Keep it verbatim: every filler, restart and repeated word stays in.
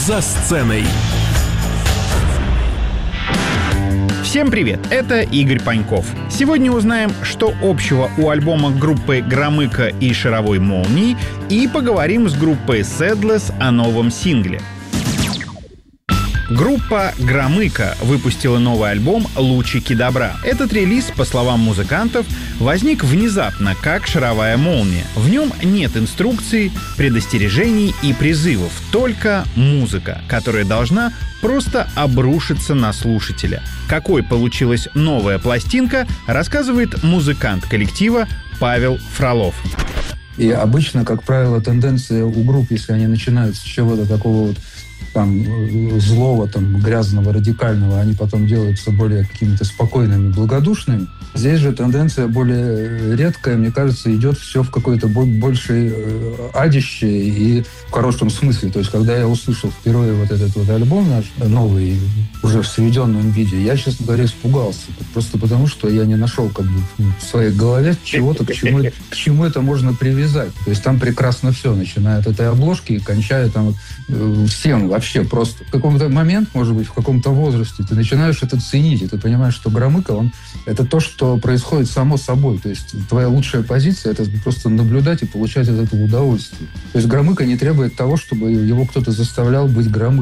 «За сценой». Всем привет, это Игорь Паньков. Сегодня узнаем, что общего у альбома группы «Громыко» и «Шаровой молнии», и поговорим с группой Сэдлес о новом сингле. Группа «Громыко» выпустила новый альбом «Лучики добра». Этот релиз, по словам музыкантов, возник внезапно, как шаровая молния. В нем нет инструкций, предостережений и призывов, только музыка, которая должна просто обрушиться на слушателя. Какой получилась новая пластинка, рассказывает музыкант коллектива Павел Фролов. И обычно, как правило, тенденция у групп, если они начинают с чего-то такого вот там злого, там, грязного, радикального, они потом делаются более какими-то спокойными, благодушными. Здесь же тенденция более редкая, мне кажется, идет все в какое-то большее адище и в хорошем смысле. То есть, когда я услышал впервые вот этот вот альбом наш, новый, уже в сведенном виде, я, честно говоря, испугался. Просто потому, что я не нашел как бы в своей голове чего-то, к чему, к чему это можно привязать. То есть, там прекрасно все, начиная от этой обложки и кончая там всем вообще просто. В каком-то момент, может быть, в каком-то возрасте ты начинаешь это ценить, и ты понимаешь, что Громыко, он это то, что происходит само собой. То есть твоя лучшая позиция — это просто наблюдать и получать от этого удовольствие. То есть Громыко не требует того, чтобы его кто-то заставлял быть Громыко.